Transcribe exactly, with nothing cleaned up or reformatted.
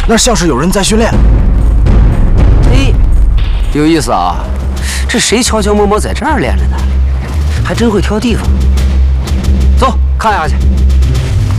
那像是有人在训练。 哎，有意思啊！这谁悄悄摸摸在这儿练着呢？还真会挑地方。走，看下去。